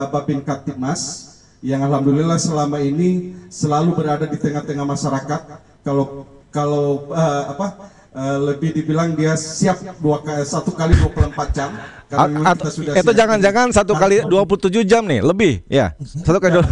Babin Kaptibmas yang alhamdulillah selama ini selalu berada di tengah-tengah masyarakat. Kalau kalau lebih dibilang dia siap satu kali 24 jam karena memang kita sudah itu siap. jangan-jangan satu kali 27 jam nih lebih ya satu kali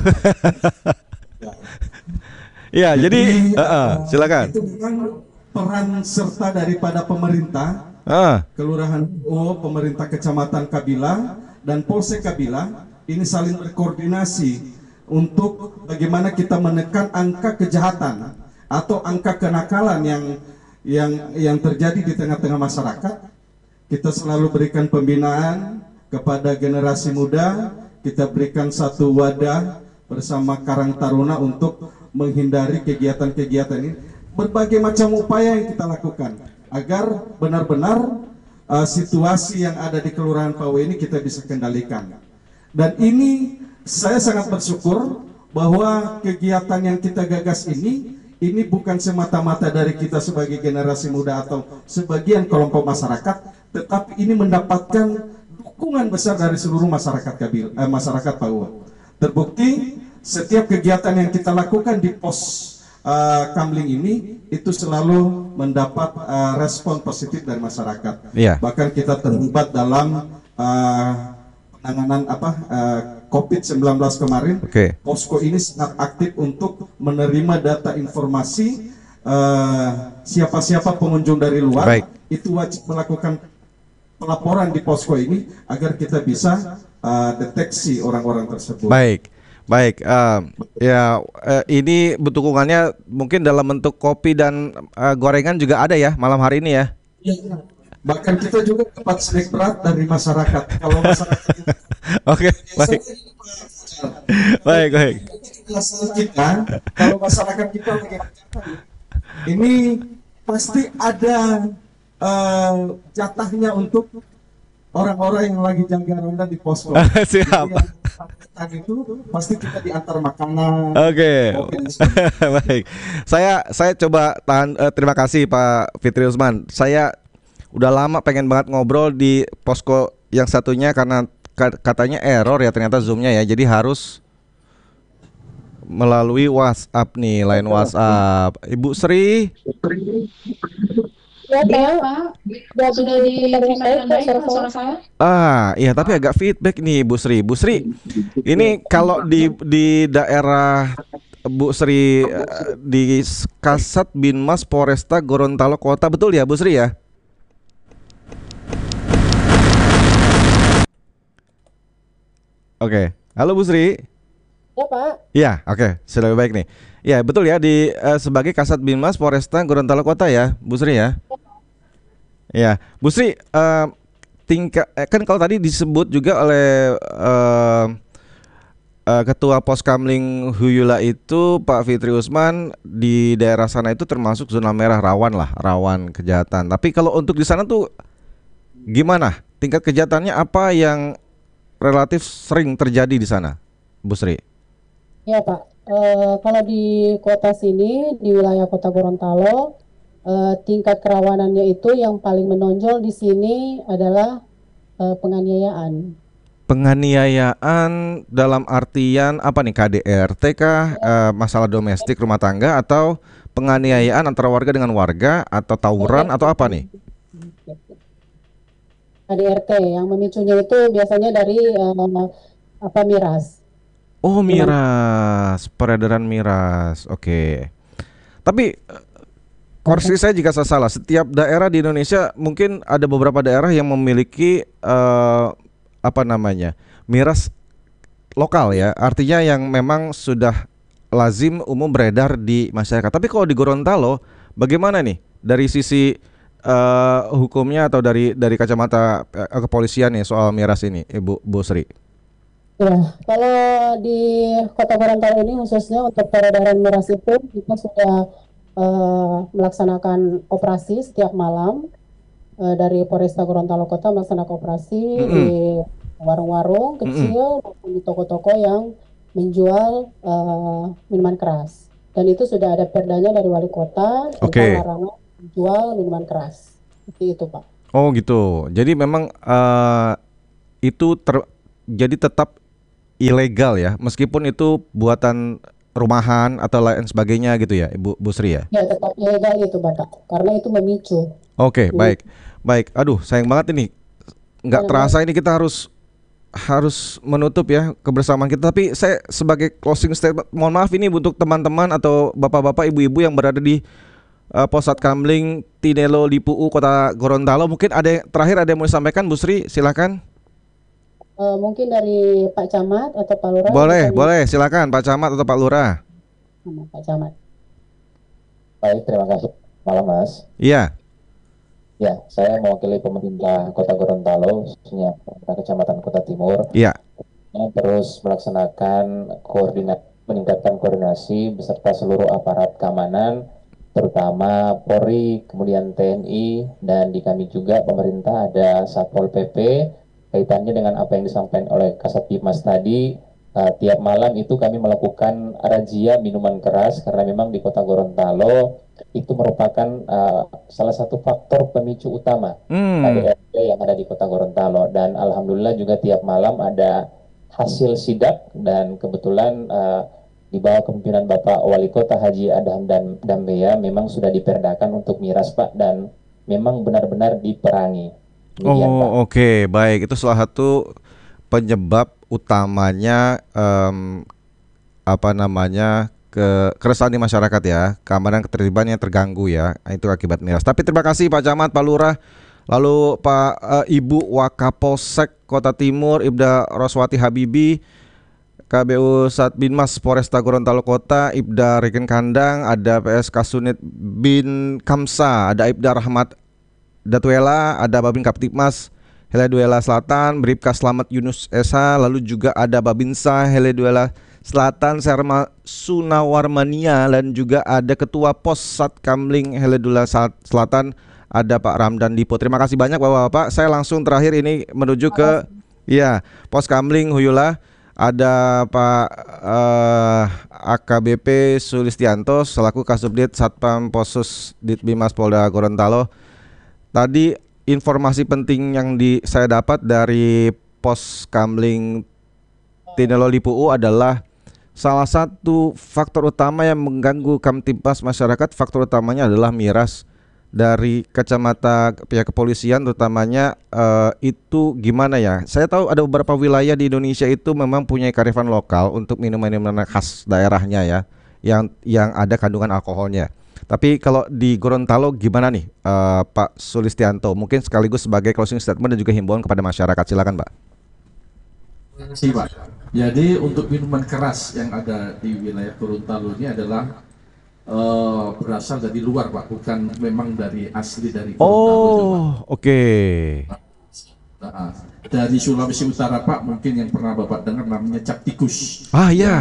ya jadi silakan Itu memang peran serta daripada pemerintah, Kelurahan pemerintah Kecamatan Kabila dan Polsek Kabila ini saling berkoordinasi untuk bagaimana kita menekan angka kejahatan atau angka kenakalan yang terjadi di tengah-tengah masyarakat. Kita selalu berikan pembinaan kepada generasi muda, kita berikan satu wadah bersama Karang Taruna untuk menghindari kegiatan-kegiatan ini. Berbagai macam upaya yang kita lakukan agar benar-benar situasi yang ada di Kelurahan Pawe ini kita bisa kendalikan. Dan ini saya sangat bersyukur bahwa kegiatan yang kita gagas ini bukan semata-mata dari kita sebagai generasi muda atau sebagian kelompok masyarakat, tetapi ini mendapatkan dukungan besar dari seluruh masyarakat masyarakat Papua. Terbukti setiap kegiatan yang kita lakukan di pos Kamling ini itu selalu mendapat respon positif dari masyarakat. Bahkan kita terlibat dalam penanganan COVID-19 kemarin. Posko ini sangat aktif untuk menerima data informasi siapa-siapa pengunjung dari luar. Itu wajib melakukan pelaporan di posko ini agar kita bisa deteksi orang-orang tersebut. Baik, ini dukungannya mungkin dalam bentuk kopi dan gorengan juga ada ya malam hari ini ya. Bahkan kita juga dapat snack berat dari masyarakat. Kalau masyarakat baik. Kita, kalau masyarakat kita ini pasti ada jatahnya untuk orang-orang yang lagi jaga ronda di posko. Siap. Itu pasti kita diantar makanan. Baik. Saya coba tahan. Terima kasih Pak Fitri Usman. Saya udah lama pengen banget ngobrol di posko yang satunya karena katanya error ya ternyata Zoom-nya ya. Jadi harus melalui WhatsApp nih, line WhatsApp. Ibu Sri. Ya Pak, sudah diterima dengan baik suara saya? Iya tapi agak feedback nih Bu Sri. Bu Sri, ini kalau di daerah Bu Sri di Kasat Binmas Polresta Gorontalo Kota, betul ya Bu Sri ya? Halo Bu Sri. Ya Pak. Iya, sudah lebih baik nih. Ya betul ya di sebagai Kasat Binmas Polresta Gorontalo Kota ya, Bu Sri ya. Ya, Bu Sri, kan kalau tadi disebut juga oleh Ketua Pos Kamling Huyula itu Pak Fitri Usman di daerah sana itu termasuk zona merah rawan kejahatan. Tapi kalau untuk di sana tuh gimana? Tingkat kejahatannya apa yang relatif sering terjadi di sana, Bu Sri? Ya Pak, kalau di kota sini di wilayah Kota Gorontalo tingkat kerawanannya itu yang paling menonjol di sini adalah penganiayaan. Penganiayaan dalam artian apa nih, KDRT kah, masalah domestik rumah tangga, atau penganiayaan antara warga dengan warga, atau tawuran, atau apa nih? KDRT yang memicunya itu biasanya dari miras. Oh, miras, peredaran miras. Tapi koreksi saya jika saya salah, setiap daerah di Indonesia mungkin ada beberapa daerah yang memiliki miras lokal ya, artinya yang memang sudah lazim umum beredar di masyarakat. Tapi kalau di Gorontalo bagaimana nih dari sisi hukumnya atau dari kacamata kepolisian nih soal miras ini, Bu Sri? Ya, kalau di Kota Gorontalo ini khususnya untuk peredaran miras itu kita sudah melaksanakan operasi setiap malam dari Polresta Gorontalo Kota melaksanakan operasi di warung-warung kecil maupun di toko-toko yang menjual minuman keras. Dan itu sudah ada perdanya dari wali kota tentang larangan menjual minuman keras. Seperti itu, Pak. Oh gitu. Jadi memang itu jadi tetap ilegal ya, meskipun itu buatan rumahan atau lain sebagainya gitu ya, Ibu Bu Sri ya? Ya, tetap ilegal itu Bapak, karena itu memicu. Oke, baik. Baik. Aduh, sayang banget ini. Nggak terasa ini kita harus menutup ya kebersamaan kita. Tapi saya sebagai closing statement, mohon maaf ini untuk teman-teman atau bapak-bapak, ibu-ibu yang berada di Pos Satkamling Tinelo Lipuu Kota Gorontalo. Mungkin terakhir ada yang mau disampaikan, Bu Sri, silakan. Mungkin dari Pak Camat atau Pak Lurah. Boleh, silakan Pak Camat atau Pak Lurah. Pak Camat. Baik, terima kasih. Malam Mas. Iya. Ya, saya mewakili pemerintah Kota Gorontalo, khususnya pemerintah Kecamatan Kota Timur. Iya. Terus melaksanakan meningkatkan koordinasi beserta seluruh aparat keamanan, terutama Polri, kemudian TNI, dan di kami juga pemerintah ada Satpol PP. Kaitannya dengan apa yang disampaikan oleh Kasatpidmas tadi, tiap malam itu kami melakukan razia minuman keras karena memang di Kota Gorontalo itu merupakan salah satu faktor pemicu utama KDRT yang ada di Kota Gorontalo. Dan alhamdulillah juga tiap malam ada hasil sidak, dan kebetulan di bawah kepemimpinan Bapak Wali Kota Haji Adham dan Dambeya memang sudah diperdakan untuk miras Pak, dan memang benar-benar diperangi. Oke, baik. Itu salah satu penyebab utamanya keresahan di masyarakat ya, keamanan ketertiban yang terganggu ya, itu akibat miras. Tapi terima kasih Pak Camat, Pak Lurah, lalu Pak Ibu Wakapolsek Kota Timur Ibda Roswati Habibi, KBU Satbinmas Polresta Gorontalo Kota Ibda Regen Kandang, ada PSK Sunit Bin Kamsa, ada Ibda Rahmat Datuela, ada Babin Kaptipmas Heleduela Selatan, Bribka Slamet Yunus Esa, lalu juga ada Babinsa Heleduela Selatan Serma Sunawarmania, dan juga ada Ketua Pos Satkamling Heleduela Selatan, ada Pak Ramdan Dipo. Terima kasih banyak Bapak-bapak. Saya langsung terakhir ini menuju ke Pos Kamling Huyula. Ada Pak AKBP Sulistianto selaku Kasubdit Satpam Posus Ditbimas Polda Gorontalo. Tadi informasi penting yang saya dapat dari Pos Kamling Tinelo Lipuu adalah salah satu faktor utama yang mengganggu Kamtibmas masyarakat. Faktor utamanya adalah miras dari kacamata pihak kepolisian, terutamanya itu gimana ya? Saya tahu ada beberapa wilayah di Indonesia itu memang punya kearifan lokal untuk minuman-minuman khas daerahnya ya, yang ada kandungan alkoholnya. Tapi kalau di Gorontalo gimana nih Pak Sulistianto? Mungkin sekaligus sebagai closing statement dan juga himbauan kepada masyarakat. Silakan Pak. Terima kasih Pak. Jadi untuk minuman keras yang ada di wilayah Gorontalo ini adalah berasal dari luar Pak, bukan memang dari asli dari Gorontalo. Oke. Nah, dari Sulawesi Utara Pak, mungkin yang pernah Bapak dengar namanya cap tikus.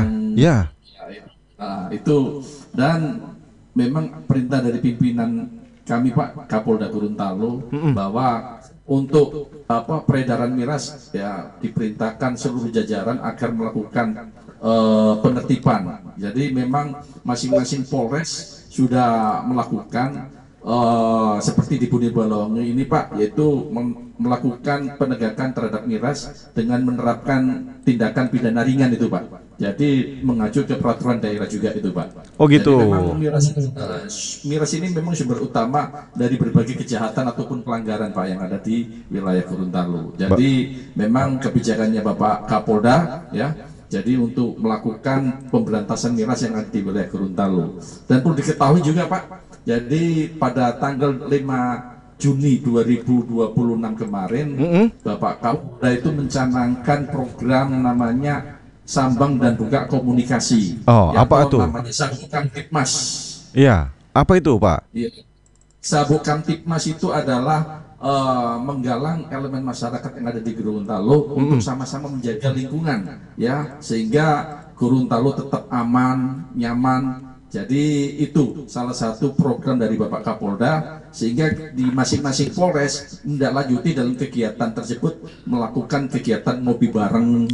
Itu, dan memang perintah dari pimpinan kami Pak Kapolda Gorontalo bahwa untuk peredaran miras ya diperintahkan seluruh jajaran agar melakukan penertiban. Jadi memang masing-masing Polres sudah melakukan seperti di Budi Balongi ini Pak, yaitu melakukan penegakan terhadap miras dengan menerapkan tindakan pidana ringan itu Pak. Jadi mengacu ke peraturan daerah juga itu Pak. Oh gitu. Jadi memang miras ini memang sumber utama dari berbagai kejahatan ataupun pelanggaran Pak yang ada di wilayah Gorontalo. Jadi memang kebijakannya Bapak Kapolda ya. Jadi untuk melakukan pemberantasan miras yang ada di wilayah Gorontalo. Dan perlu diketahui juga Pak, jadi pada tanggal 5 Juni 2026 kemarin Bapak Kapolda itu mencanangkan program namanya Sambang dan Buka Komunikasi. Apa itu? Namanya Sabuk Kamtibmas. Iya, apa itu Pak? Iya. Sabuk Kamtibmas itu adalah menggalang elemen masyarakat yang ada di Gorontalo untuk sama-sama menjaga lingkungan, ya, sehingga Gorontalo tetap aman, nyaman. Jadi itu salah satu program dari Bapak Kapolda, sehingga di masing-masing Polres menindaklanjuti dalam kegiatan tersebut melakukan kegiatan ngopi bareng.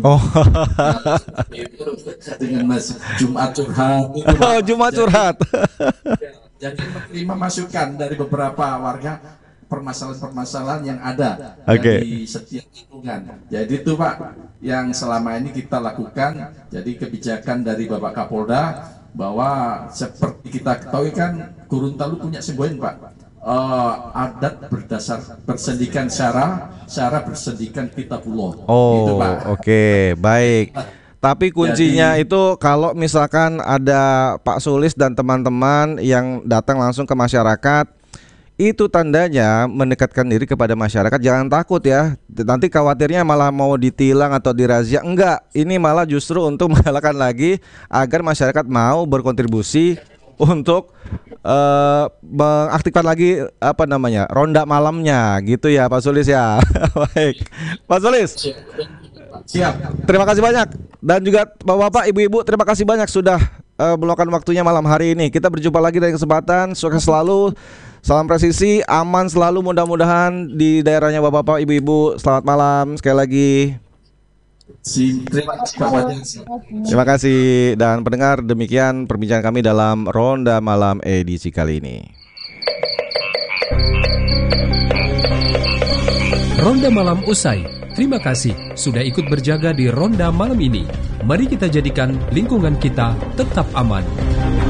Dengan Mas Jumat Curhat. Jumat Curhat. Jadi menerima masukan dari beberapa warga permasalahan-permasalahan yang ada di setiap lingkungan. Jadi itu Pak yang selama ini kita lakukan. Jadi kebijakan dari Bapak Kapolda bahwa seperti kita ketahui kan Gorontalo punya semboyan Pak. Adat berdasar persendikan syara bersendikan kita pulau. Oh, oke, baik. Tapi kuncinya itu kalau misalkan ada Pak Sulis dan teman-teman yang datang langsung ke masyarakat, itu tandanya mendekatkan diri kepada masyarakat. Jangan takut ya. Nanti khawatirnya malah mau ditilang atau dirazia. Enggak, ini malah justru untuk menggalakkan lagi agar masyarakat mau berkontribusi untuk mengaktifkan lagi ronda malamnya gitu ya Pak Sulis ya. Baik, Pak Sulis. Siap. Terima kasih banyak. Dan juga Bapak-bapak, Ibu-ibu, terima kasih banyak sudah meluangkan waktunya malam hari ini. Kita berjumpa lagi dari kesempatan. Sukses selalu. Salam presisi, aman selalu mudah-mudahan di daerahnya Bapak-bapak, Ibu-ibu. Selamat malam sekali lagi. Terima kasih. Dan pendengar, demikian perbincangan kami dalam Ronda Malam edisi kali ini. Ronda Malam usai. Terima kasih sudah ikut berjaga di Ronda Malam ini. Mari kita jadikan lingkungan kita tetap aman.